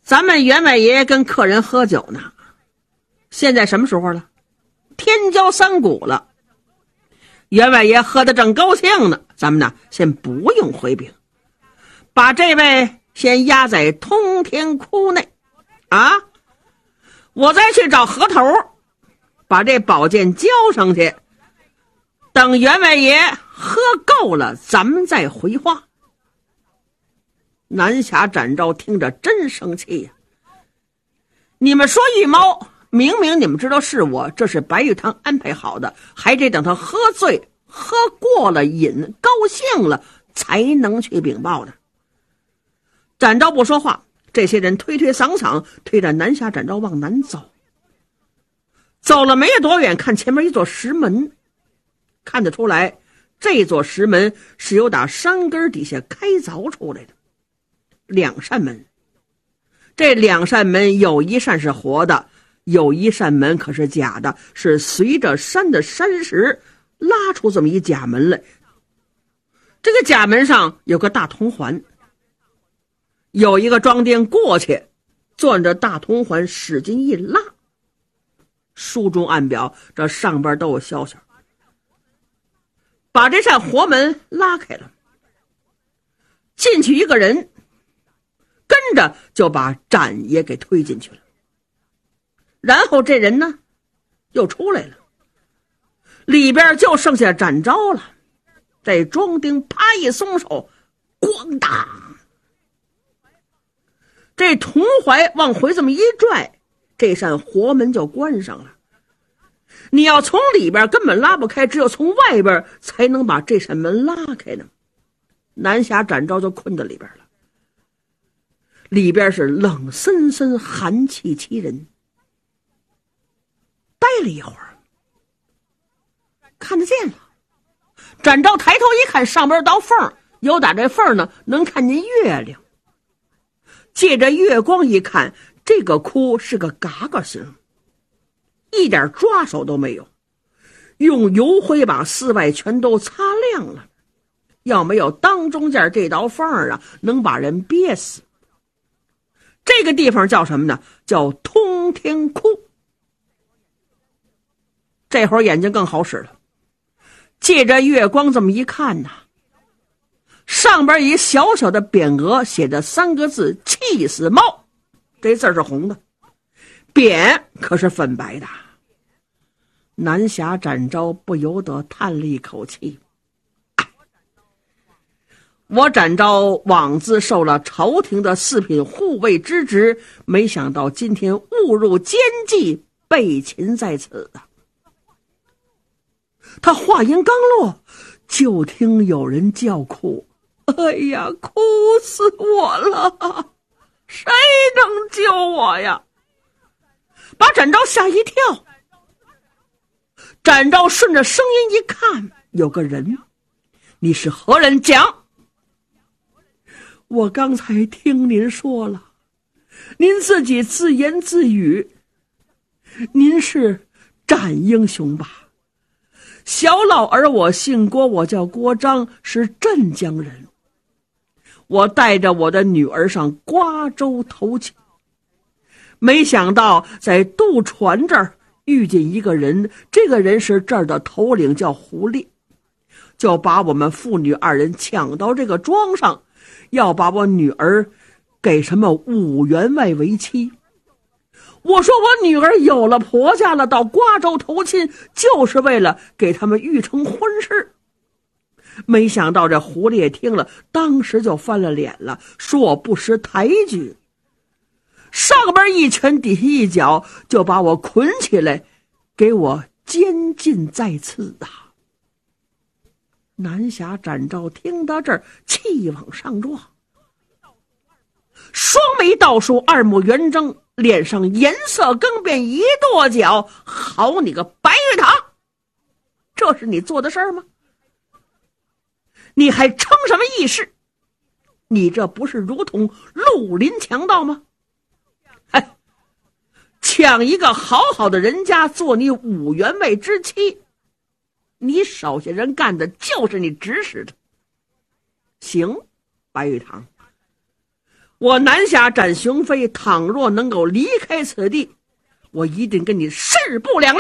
咱们员外爷跟客人喝酒呢，现在什么时候了？天交3鼓了。员外爷喝得正高兴呢，咱们呢先不用回禀，把这位先压在通天窟内啊，我再去找河头，把这宝剑交上去，等员外爷喝够了，咱们再回话。南侠展昭听着真生气呀！你们说玉猫，明明你们知道是我，这是白玉堂安排好的，还得等他喝醉喝过了瘾高兴了才能去禀报的。展昭不说话，这些人推推搡搡推着南侠展昭往南走。走了没有多远，看前面一座石门，看得出来这座石门是由打山根底下开凿出来的。2扇门，这2扇门有一扇是活的，有一扇门可是假的，是随着山的山石拉出这么一假门来。这个假门上有个大铜环，有一个庄丁过去攥着大铜环使劲一拉，书中暗表这上边都有消息，把这扇活门拉开了，进去一个人，跟着就把展爷给推进去了。然后这人呢又出来了，里边就剩下展昭了。这庄丁啪一松手，咣当，这铜怀往回这么一拽，这扇活门就关上了。你要从里边根本拉不开，只有从外边才能把这扇门拉开呢。南侠展昭就困在里边了，里边是冷森森寒气欺人。待了一会儿，看得见了，展昭抬头一看，上边道缝，有打这缝呢能看见月亮。借着月光一看，这个窟是个嘎嘎形，一点抓手都没有，用油灰把四外全都擦亮了。要没有当中间这道缝啊，能把人憋死。这个地方叫什么呢？叫通天窟。这会儿眼睛更好使了，借着月光这么一看呐，上边一小小的匾额写着3个字：气死猫。这字是红的，匾可是粉白的。南侠展昭不由得叹了一口气，我展昭枉自受了朝廷的4品护卫之职，没想到今天误入奸计，被擒在此啊！他话音刚落，就听有人叫哭：“哎呀，哭死我了！谁能救我呀？”把展昭吓一跳。展昭顺着声音一看，有个人：“你是何人？讲。”我刚才听您说了，您自己自言自语，您是展英雄吧？小老儿我姓郭，我叫郭璋，是镇江人。我带着我的女儿上瓜州投亲，没想到在渡船这儿遇见一个人，这个人是这儿的头领，叫胡烈，就把我们父女2人抢到这个庄上，要把我女儿给什么5员外为妻。我说我女儿有了婆家了，到瓜州投亲就是为了给他们预成婚事。没想到这胡烈听了，当时就翻了脸了，说我不识抬举，上边一拳底下一脚，就把我捆起来，给我监禁在此啊！南侠展昭听到这儿，气往上撞，双眉倒竖，2目圆睁，脸上颜色更变，一跺脚：“好你个白玉堂，这是你做的事儿吗？你还称什么义士？你这不是如同绿林强盗吗？哎，抢一个好好的人家做你5员外之妻，你手下人干的就是你指使的。行，白玉堂， 我南下斩雄飞，倘若能够离开此地，我一定跟你势不两立。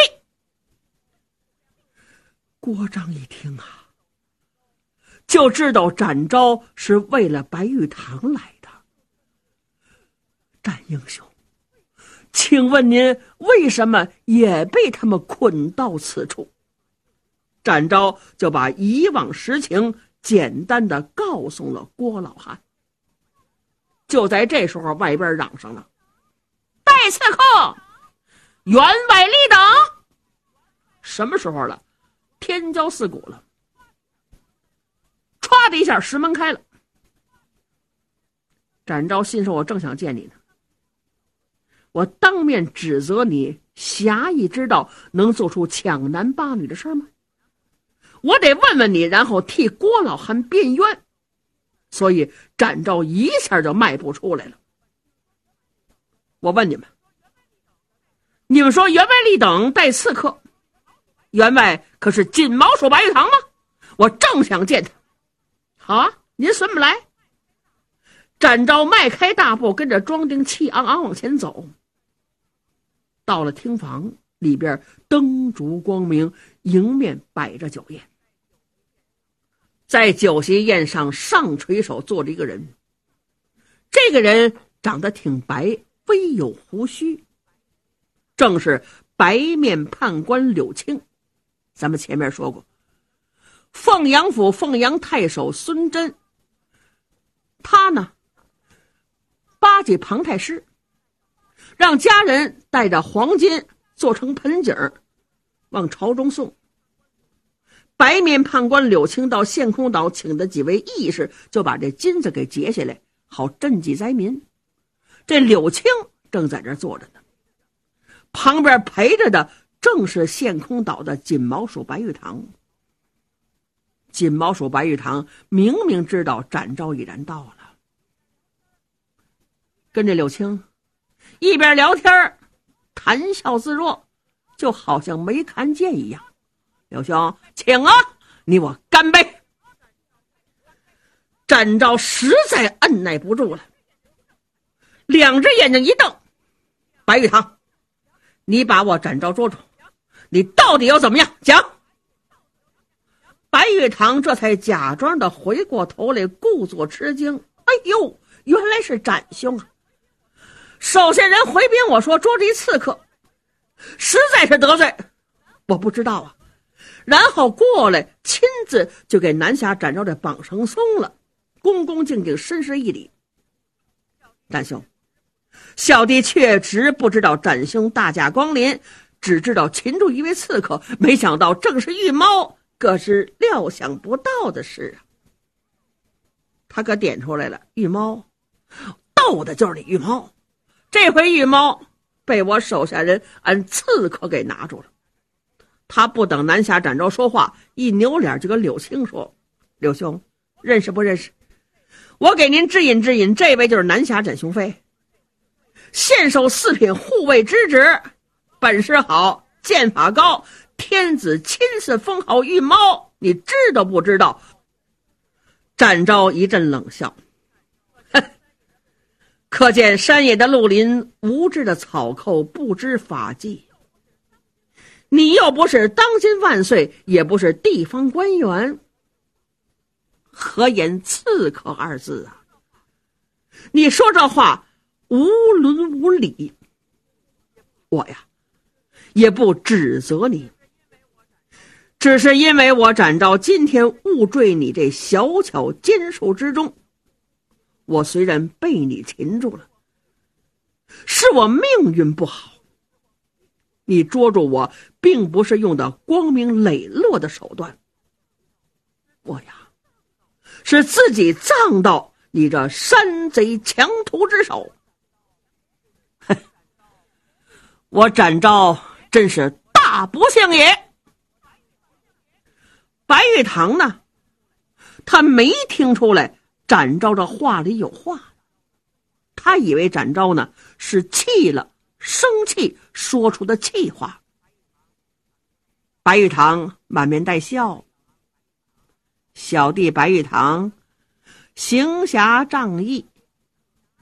郭璋一听啊，就知道展昭是为了白玉堂来的。展英雄，请问您为什么也被他们捆到此处？展昭就把以往实情简单的告诉了郭老汉。就在这时候，外边嚷上了：“带刺客，员外立等！”什么时候了？天骄四鼓了。唰的一下，石门开了。展昭心说：“我正想见你呢，我当面指责你侠义之道能做出抢男霸女的事吗？我得问问你，然后替郭老汉辩冤。”所以展昭一下就迈步出来了。我问你们，你们说员外立等带刺客，员外可是锦毛鼠白玉堂吗？我正想见他。好啊，您随么来。展昭迈开大步，跟着庄丁气昂昂往前走。到了厅房里边，灯烛光明，迎面摆着酒宴。在酒席宴上，上垂手坐着一个人。这个人长得挺白，微有胡须，正是白面判官柳青。咱们前面说过，凤阳府凤阳太守孙真，他呢巴结庞太师，让家人带着黄金做成盆景往朝中送。白面判官柳青到献空岛请的几位义士，就把这金子给劫下来，好赈济灾民。这柳青正在这坐着呢，旁边陪着的正是献空岛的锦毛鼠白玉堂。锦毛鼠白玉堂明明知道展昭已然到了，跟着柳青一边聊天谈笑自若，就好像没看见一样。柳兄，请啊，你我干杯。展昭实在按耐不住了，两只眼睛一瞪：“白玉堂，你把我展昭捉住，你到底要怎么样？讲。”白玉堂这才假装的回过头来，故作吃惊：“哎呦，原来是展兄啊！手下人回禀我说捉着一刺客，实在是得罪，我不知道啊。”然后过来亲自就给南下展昭这绑绳松了，恭恭敬敬深施一礼：“展兄，小弟确实不知道展兄大驾光临，只知道擒住一位刺客，没想到正是玉猫，可是料想不到的事啊。”他可点出来了，玉猫，斗的就是你玉猫。这回玉猫被我手下人按刺客给拿住了。他不等南下展昭说话，一扭脸就跟柳青说：“柳兄，认识不认识？我给您指引指引，这位就是南下展雄飞，现守四品护卫之职，本事好，剑法高，天子亲自封号玉猫，你知道不知道？”展昭一阵冷笑：“可见山野的绿林，无知的草寇，不知法纪。你又不是当今万岁，也不是地方官员，何言刺客二字啊？你说这话无伦无理。我呀，也不指责你，只是因为我展昭今天误坠你这小巧奸术之中，我虽然被你擒住了，是我命运不好。你捉住我，并不是用的光明磊落的手段，我呀，是自己葬到你这山贼强徒之手。我展昭真是大不幸也。”白玉堂呢，他没听出来展昭这话里有话，他以为展昭呢是气了，生气说出的气话。白玉堂满面带笑：“小弟白玉堂行侠仗义，